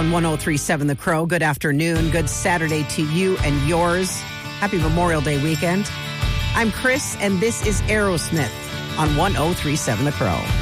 on 103.7 The Crow. Good afternoon. Good Saturday to you and yours. Happy Memorial Day weekend. I'm Chris, and this is Aerosmith on 103.7 The Crow.